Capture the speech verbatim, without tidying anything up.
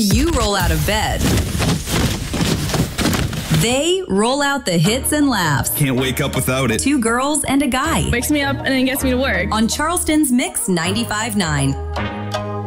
you roll out of bed. They roll out the hits and laughs. Can't wake up without it. Two girls and a guy. Wakes me up and then gets me to work. On Charleston's Mix ninety-five point nine.